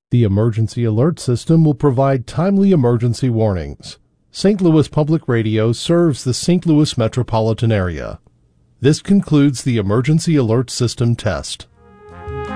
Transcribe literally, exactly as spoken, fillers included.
The emergency alert system will provide timely emergency warnings. Saint Louis Public Radio serves the Saint Louis metropolitan area. This concludes the emergency alert system test.